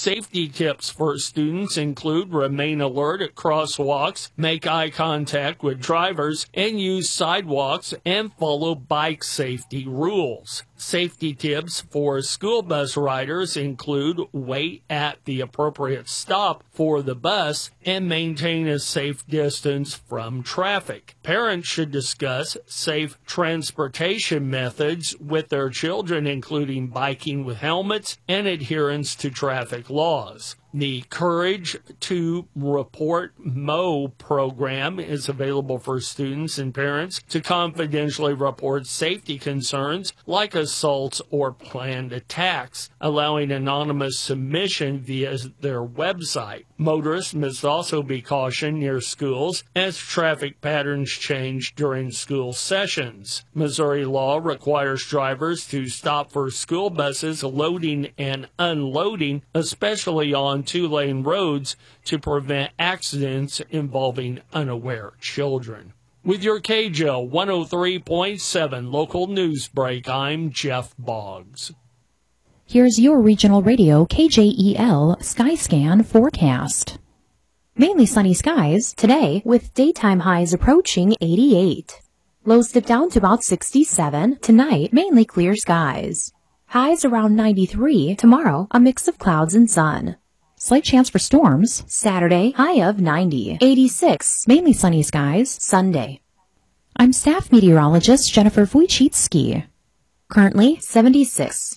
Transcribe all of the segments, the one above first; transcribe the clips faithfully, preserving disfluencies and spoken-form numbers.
Safety tips for students include remain alert at crosswalks, make eye contact with drivers, and use sidewalks and follow bike safety rules. Safety tips for school bus riders include wait at the appropriate stop for the bus and maintain a safe distance from traffic. Parents should discuss safe transportation methods with their children, including biking with helmets and adherence to traffic laws. The Courage to Report Mow program is available for students and parents to confidentially report safety concerns like assaults or planned attacks, allowing anonymous submission via their website. Motorists must also be cautioned near schools as traffic patterns change during school sessions. Missouri law requires drivers to stop for school buses loading and unloading, especially on two-lane roads, to prevent accidents involving unaware children. With your K J L one oh three point seven local news break, I'm Jeff Boggs. Here's your regional radio K J E L Skyscan forecast. Mainly sunny skies today with daytime highs approaching eighty-eight. Lows dip down to about sixty-seven. Tonight, mainly clear skies. Highs around ninety-three. Tomorrow, a mix of clouds and sun. Slight chance for storms. Saturday, high of ninety. eighty-six. Mainly sunny skies. Sunday. I'm staff meteorologist Jennifer Wojcicki. Currently, seventy-six.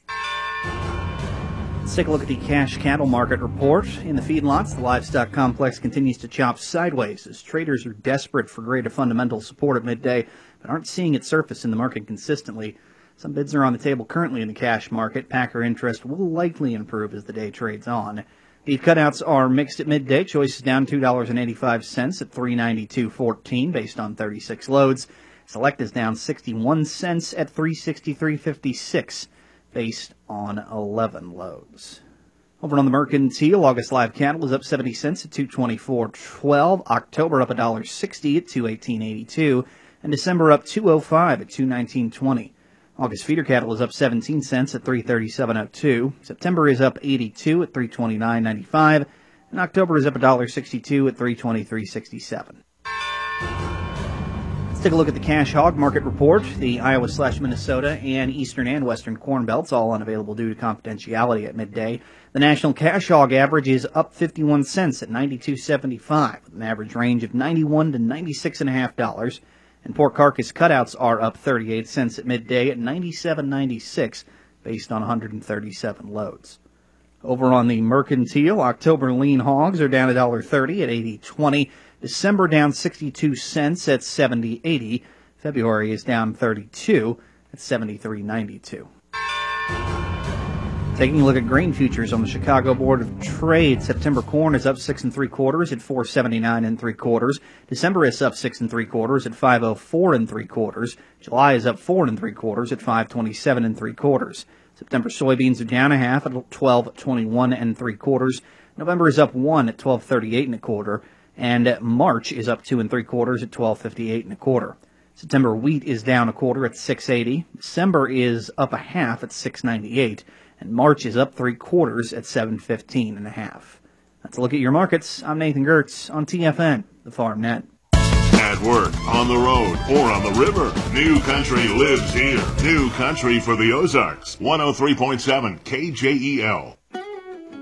Let's take a look at the cash cattle market report. In the feedlots, the livestock complex continues to chop sideways as traders are desperate for greater fundamental support at midday, but aren't seeing it surface in the market consistently. Some bids are on the table currently in the cash market. Packer interest will likely improve as the day trades on. Beef cutouts are mixed at midday. Choice is down two dollars and eighty-five cents at three ninety-two fourteen based on thirty-six loads. Select is down sixty-one cents at three sixty-three fifty-six based on eleven loads. Over on the mercantile, August live cattle is up seventy cents at two twenty-four twelve. October up one dollar sixty at two eighteen eighty-two. And December up two oh five at two nineteen twenty. August feeder cattle is up seventeen cents at three thirty-seven oh two. September is up eighty-two at three twenty-nine ninety-five. And October is up one dollar sixty-two at three twenty-three sixty-seven. Let's take a look at the cash hog market report. The Iowa slash Minnesota and eastern and western corn belts all unavailable due to confidentiality at midday. The national cash hog average is up fifty-one cents at ninety-two seventy-five, with an average range of ninety-one to ninety-six and a half dollars. And pork carcass cutouts are up thirty-eight cents at midday at ninety-seven ninety-six based on one hundred thirty-seven loads. Over on the mercantile, October lean hogs are down one dollar thirty at eighty twenty. December down sixty-two cents at seventy eighty. February is down thirty-two at seventy-three ninety-two. Taking a look at grain futures on the Chicago Board of Trade, September corn is up six and three quarters at four seventy-nine and three quarters. December is up six and three quarters at five oh four and three quarters. July is up four and three quarters at five twenty-seven and three quarters. September soybeans are down a half at twelve twenty-one and three quarters. November is up one at twelve thirty-eight and a quarter, and March is up two and three quarters at twelve fifty-eight and a quarter. September wheat is down a quarter at six eighty. December is up a half at six ninety-eight. And March is up three quarters at seven fifteen and a half. That's a look at your markets. I'm Nathan Gertz on T F N, the Farm Net. At work, on the road, or on the river, New Country lives here. New Country for the Ozarks. one oh three point seven K J E L.